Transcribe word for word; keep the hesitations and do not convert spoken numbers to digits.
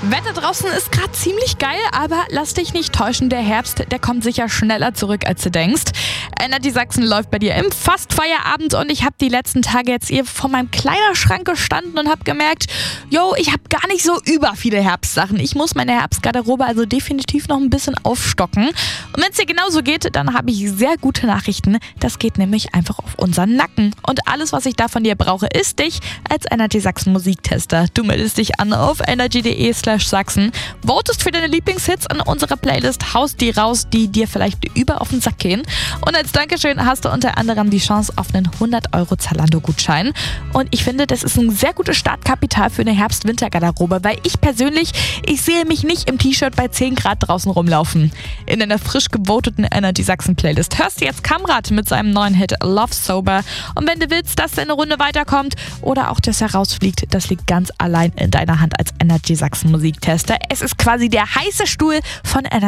Wetter draußen ist gerade ziemlich geil, aber lass dich nicht täuschen, der Herbst, der kommt sicher schneller zurück, als du denkst. Energy Sachsen läuft bei dir im Fast-Feierabend und ich habe die letzten Tage jetzt hier vor meinem Kleiderschrank gestanden und habe gemerkt, yo, ich habe gar nicht so über viele Herbstsachen. Ich muss meine Herbstgarderobe also definitiv noch ein bisschen aufstocken. Und wenn es dir genauso geht, dann habe ich sehr gute Nachrichten. Das geht nämlich einfach auf unseren Nacken. Und alles, was ich da von dir brauche, ist dich als Energy Sachsen Musiktester. Du meldest dich an auf energy.de slash Sachsen, votest für deine Lieblingshits an unserer Playlist, haust die raus, die dir vielleicht über auf den Sack gehen. Und als Dankeschön hast du unter anderem die Chance auf einen hundert Euro Zalando-Gutschein. Und ich finde, das ist ein sehr gutes Startkapital für eine Herbst-Winter-Garderobe, weil ich persönlich, ich sehe mich nicht im T-Shirt bei zehn Grad draußen rumlaufen. In einer frisch gevoteten Energy Sachsen Playlist hörst du jetzt Kamrat mit seinem neuen Hit Love Sober. Und wenn du willst, dass deine Runde weiterkommt oder auch, dass er rausfliegt, das liegt ganz allein in deiner Hand als Energy Sachsen Musiktester. Es ist quasi der heiße Stuhl von Energy